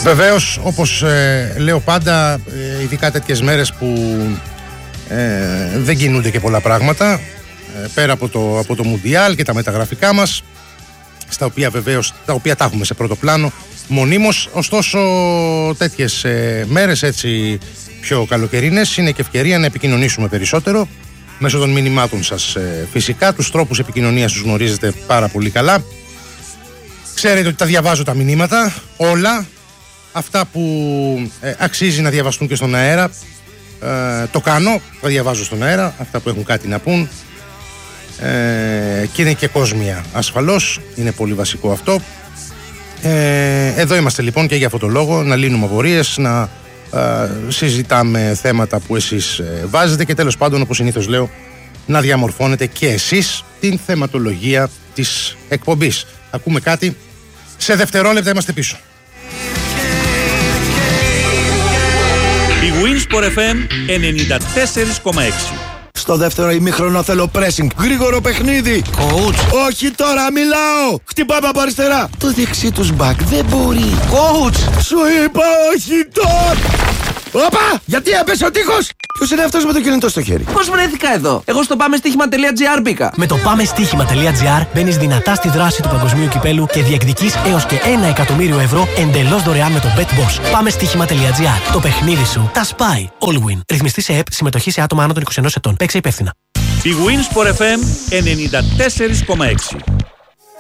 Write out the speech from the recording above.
Βεβαίως, όπως λέω πάντα, ειδικά τέτοιες μέρες που δεν κινούνται και πολλά πράγματα, πέρα από το Μουντιάλ και τα μεταγραφικά μας, στα οποία βεβαίως τα έχουμε σε πρώτο πλάνο μονίμως. Ωστόσο, τέτοιες μέρες έτσι πιο καλοκαιρινές είναι και ευκαιρία να επικοινωνήσουμε περισσότερο μέσω των μηνυμάτων σας. Φυσικά τους τρόπους επικοινωνίας τους γνωρίζετε πάρα πολύ καλά. Ξέρετε ότι τα διαβάζω τα μηνύματα όλα. Αυτά που αξίζει να διαβαστούν και στον αέρα το κάνω, τα διαβάζω στον αέρα. Αυτά που έχουν κάτι να πούν και είναι και κόσμια ασφαλώς, είναι πολύ βασικό αυτό. Εδώ είμαστε λοιπόν και για αυτό το λόγο, να λύνουμε απορίες, να συζητάμε θέματα που εσείς βάζετε και τέλος πάντων, όπως συνήθως λέω, να διαμορφώνετε και εσείς την θεματολογία της εκπομπής. Ακούμε κάτι, σε δευτερόλεπτα είμαστε πίσω. Η Winsport FM 94,6. Στο δεύτερο ημίχρονο θέλω pressing. Γρήγορο παιχνίδι. Coach. Όχι τώρα, μιλάω. Χτυπάμε από αριστερά. Το δεξί τους μπακ δεν μπορεί. Coach. Σου είπα όχι τώρα. Όπα! Γιατί έπεσε ο τείχος! Ποιος είναι αυτός με το κινητό στο χέρι? Πώς βρέθηκα εδώ? Εγώ στο πάμεστοίχημα.gr μπήκα. Με το πάμεστοίχημα.gr μπαίνεις δυνατά στη δράση του παγκοσμίου κυπέλου και διεκδικείς έως και 1 εκατομμύριο ευρώ εντελώς δωρεάν με το BetBoss. Πάμεστοίχημα.gr. Το παιχνίδι σου τα σπάει. All win. Ρυθμιστή σε ΕΠ, συμμετοχή σε άτομα άνω των 21 ετών. Παίξε υπεύθυνα. Η Winsport FM 94,6.